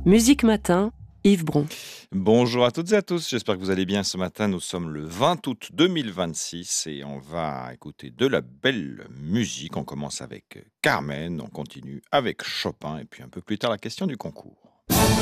Musique Matin, Yves Bron. Bonjour à toutes et à tous, j'espère que vous allez bien ce matin. Nous sommes le 20 août 2026 et on va écouter de la belle musique. On commence avec Carmen, on continue avec Chopin et puis un peu plus tard la question du concours.